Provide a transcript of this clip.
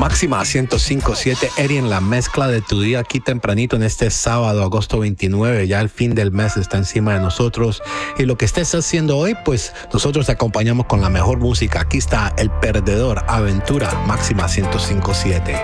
Máxima 105.7, Eri en la mezcla de tu día aquí tempranito en este sábado, agosto 29. Ya el fin del mes está encima de nosotros. Y lo que estés haciendo hoy, pues nosotros te acompañamos con la mejor música. Aquí está El Perdedor, Aventura, Máxima 105.7.